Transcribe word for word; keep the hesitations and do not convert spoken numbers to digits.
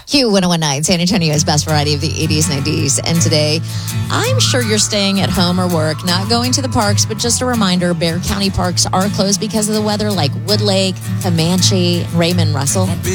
Q one oh one nine, San Antonio's best variety of the eighties, nineties, and today. I'm sure you're staying at home or work, not going to the parks, but just a reminder, Bexar County parks are closed because of the weather, like Wood Lake, Comanche, Raymond, Russell.